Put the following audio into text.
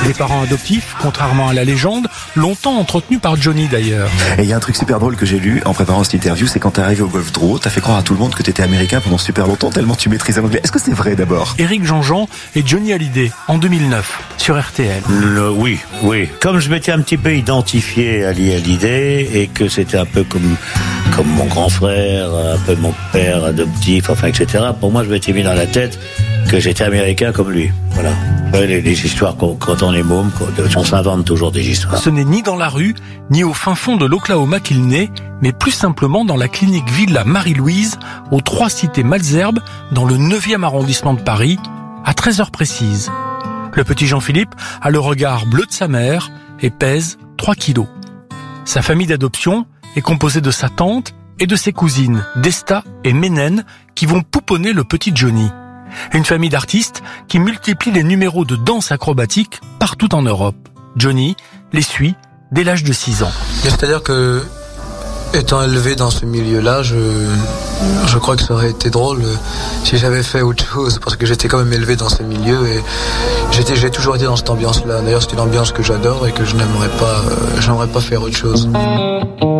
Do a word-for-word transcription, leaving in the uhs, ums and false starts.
Les parents adoptifs, contrairement à la légende, longtemps entretenus par Johnny d'ailleurs. Et il y a un truc super drôle que j'ai lu en préparant cette interview, c'est quand t'es arrivé au Golfe Droit, t'as fait croire à tout le monde que t'étais américain pendant super longtemps, tellement tu maîtrisais l'anglais. Est-ce que c'est vrai d'abord? Éric Jean-Jean et Johnny Hallyday, en deux mille neuf, sur R T L. Le, oui, oui. Comme je m'étais un petit peu identifié à Ali Hallyday et que c'était un peu comme, comme mon grand frère, un peu mon père adoptif, enfin, et cetera. Pour moi, je m'étais mis dans la tête que j'étais américain comme lui. Voilà. Les, les histoires, quand on est môme, on s'invente toujours des histoires. Ce n'est ni dans la rue, ni au fin fond de l'Oklahoma qu'il naît, mais plus simplement dans la clinique Villa Marie-Louise, aux trois cités Malesherbes, dans le neuvième arrondissement de Paris, à treize heures précises. Le petit Jean-Philippe a le regard bleu de sa mère et pèse trois kilos. Sa famille d'adoption est composée de sa tante et de ses cousines, Desta et Ménène, qui vont pouponner le petit Johnny. Une famille d'artistes qui multiplie les numéros de danse acrobatique partout en Europe. Johnny les suit dès l'âge de six ans. C'est-à-dire que, étant élevé dans ce milieu-là, je, je crois que ça aurait été drôle si j'avais fait autre chose, parce que j'étais quand même élevé dans ce milieu et j'étais, j'ai toujours été dans cette ambiance-là. D'ailleurs, c'est une ambiance que j'adore et que je n'aimerais pas, euh, j'aimerais pas faire autre chose.